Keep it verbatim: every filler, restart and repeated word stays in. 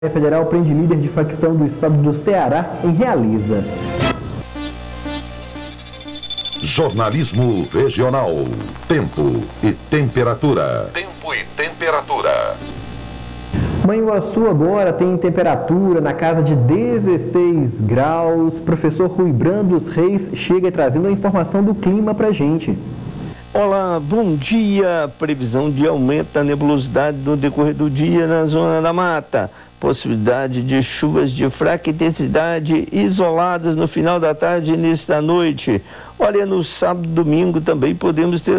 A Federal prende líder de facção do estado do Ceará em Realiza. Jornalismo regional. Tempo e temperatura. Tempo e temperatura. Manhuaçu agora tem temperatura na casa de dezesseis graus. Professor Rui Brandos Reis chega trazendo a informação do clima pra gente. Olá, bom dia. Previsão de aumento da nebulosidade no decorrer do dia na zona da mata. Possibilidade de chuvas de fraca intensidade isoladas no final da tarde e início da noite. Olha, no sábado e domingo também podemos ter